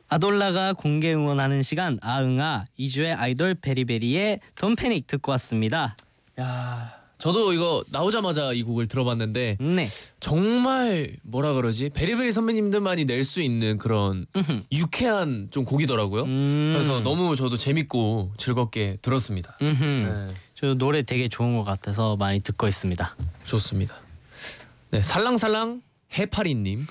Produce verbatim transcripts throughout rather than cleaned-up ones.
아돌라가 공개 응원하는 시간 아응아 이주의 아이돌 베리베리의 Don't Panic 듣고 왔습니다. 야, 저도 이거 나오자마자 이 곡을 들어봤는데 네. 정말 뭐라 그러지? 베리베리 선배님들만이 낼 수 있는 그런 음흠. 유쾌한 좀 곡이더라고요. 음. 그래서 너무 저도 재밌고 즐겁게 들었습니다. 음흠. 네, 저 노래 되게 좋은 것 같아서 많이 듣고 있습니다. 좋습니다. 네, 살랑살랑 해파리님.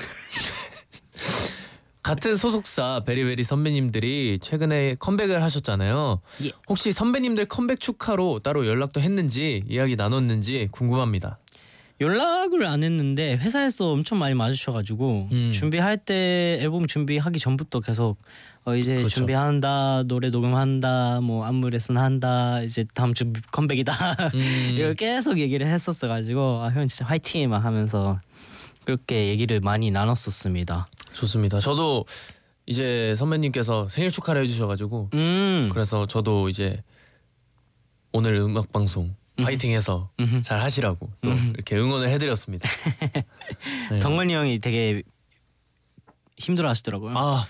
같은 소속사 베리베리 선배님들이 최근에 컴백을 하셨잖아요. 예. 혹시 선배님들 컴백 축하로 따로 연락도 했는지 이야기 나눴는지 궁금합니다. 연락을 안 했는데 회사에서 엄청 많이 맞으셔가지고 음. 준비할 때 앨범 준비하기 전부터 계속 어 이제 그렇죠. 준비한다, 노래 녹음한다, 뭐 안무 레슨 한다, 이제 다음 주 컴백이다 음. 이걸 계속 얘기를 했었어가지고 아, 형 진짜 화이팅 막 하면서 그렇게 얘기를 많이 나눴었습니다. 좋습니다. 저도 이제 선배님께서 생일 축하를 해주셔가지고 음. 그래서 저도 이제 오늘 음악 방송 파이팅해서 음흠. 잘 하시라고 또 음흠. 이렇게 응원을 해드렸습니다. 네. 덩건이 형이 되게 힘들어하시더라고요. 아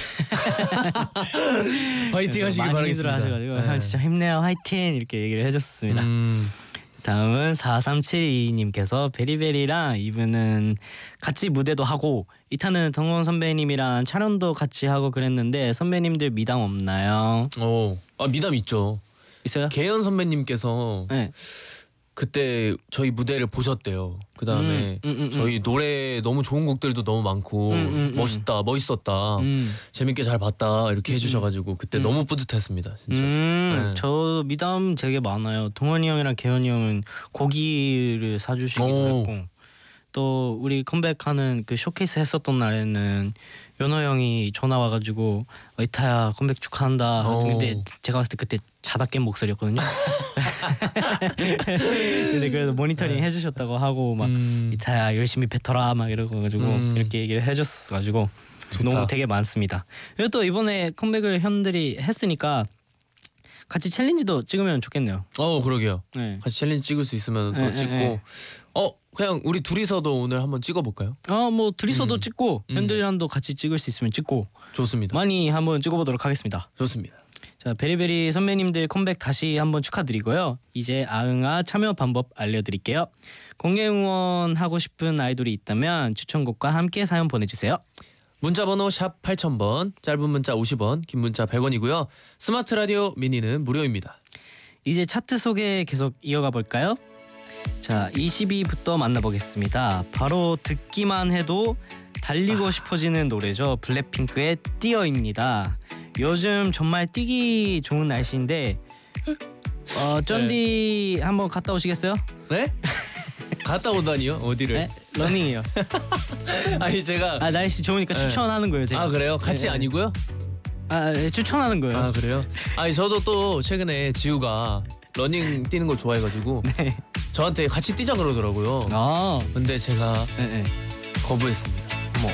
파이팅 하시길 많이 바라겠습니다. 힘들어하셔가지고 네. 형 진짜 힘내요, 화이팅 이렇게 얘기를 해줬습니다. 음, 다음은 사삼칠이님께서 베리베리랑 이분은 같이 무대도 하고 이타는 덩건 선배님이랑 촬영도 같이 하고 그랬는데 선배님들 미담 없나요? 오, 아 미담 있죠. 있어요? 개연 선배님께서 네. 그때 저희 무대를 보셨대요. 그 다음에 음, 음, 음, 저희 노래 너무 좋은 곡들도 너무 많고 음, 음, 음. 멋있다, 멋있었다, 음. 재밌게 잘 봤다 이렇게 해주셔가지고 그때 음. 너무 뿌듯했습니다. 진짜. 음, 네. 저 미담 되게 많아요. 동원이 형이랑 개연이 형은 고기를 사주시기도 오. 했고 또 우리 컴백하는 그 쇼케이스 했었던 날에는 연호 형이 전화 와가지고 어, 이타야 컴백 축하한다. 오. 근데 제가 봤을 때 그때 자다 깬 목소리였거든요. 근데 그래도 모니터링 네. 해주셨다고 하고 막 음. 이타야 열심히 뱉어라 막 이러고 가지고 음. 이렇게 얘기를 해줬어가지고 좋다. 너무 되게 많습니다. 그리고 또 이번에 컴백을 형들이 했으니까 같이 챌린지도 찍으면 좋겠네요. 어 그러게요. 네. 같이 챌린지 찍을 수 있으면 또 네, 찍고. 네, 네. 어 그냥 우리 둘이서도 오늘 한번 찍어볼까요? 어뭐 둘이서도 음. 찍고 음. 형들이랑도 같이 찍을 수 있으면 찍고 좋습니다. 많이 한번 찍어보도록 하겠습니다. 좋습니다. 자 베리베리 선배님들 컴백 다시 한번 축하드리고요. 이제 아응아 참여 방법 알려드릴게요. 공개 응원하고 싶은 아이돌이 있다면 추천곡과 함께 사연 보내주세요. 문자번호 샵 팔천 번, 짧은 문자 오십 원, 긴 문자 백 원이고요. 스마트 라디오 미니는 무료입니다. 이제 차트 소개 계속 이어가 볼까요? 자 이십 위부터 만나보겠습니다. 바로 듣기만 해도 달리고 싶어지는 노래죠. 블랙핑크의 뛰어입니다. 요즘 정말 뛰기 좋은 날씨인데 어 쩐디 한번 갔다 오시겠어요? 네? 갔다 오다니요? 어디를? 네? 러닝이요. 아니 제가 아 날씨 좋으니까 네. 추천하는 거예요. 제가. 아 그래요? 같이 네. 아니고요? 아 네, 추천하는 거예요. 아 그래요? 아니 저도 또 최근에 지우가 러닝 뛰는 걸 좋아해가지고 네. 저한테 같이 뛰자 그러더라고요. 아 근데 제가 네, 네. 거부했습니다. 어머.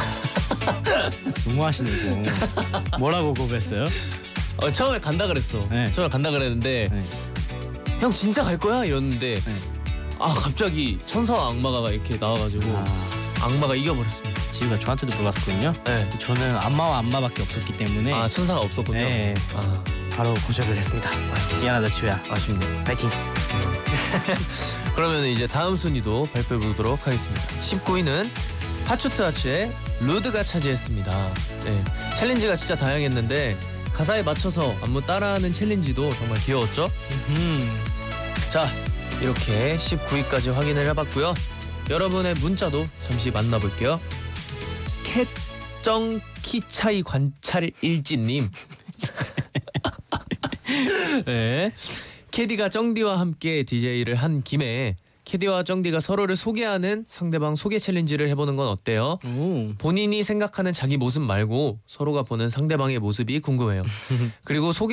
너무하시네 이거. 뭐라고 고백했어요? 어, 처음에 간다 그랬어. 네. 처음에 간다 그랬는데 네. 형 진짜 갈 거야? 이랬는데 네. 아 갑자기 천사와 악마가 이렇게 나와가지고 아, 악마가 이겨버렸습니다. 지우가 저한테도 물어봤거든요. 네. 저는 안마와 안마밖에 없었기 때문에 아 천사가 없었군요. 네. 아 바로 고백을 했습니다. 미안하다 지우야. 아쉽네. 파이팅. 그러면 이제 다음 순위도 발표해 보도록 하겠습니다. 십구 위는 하추트 하츠의 루드가 차지했습니다. 네. 챌린지가 진짜 다양했는데 가사에 맞춰서 안무 따라하는 챌린지도 정말 귀여웠죠? 음. 자 이렇게 십구 위까지 확인을 해봤고요. 여러분의 문자도 잠시 만나볼게요. 캣정 키차이 관찰 일진님. 네. 캐디가 쩡디와 함께 디제이를 한 김에 캐디와 쩡디가 서로를 소개하는 상대방 소개 챌린지를 해보는 건 어때요? 오. 본인이 생각하는 자기 모습 말고 서로가 보는 상대방의 모습이 궁금해요. 그리고 소개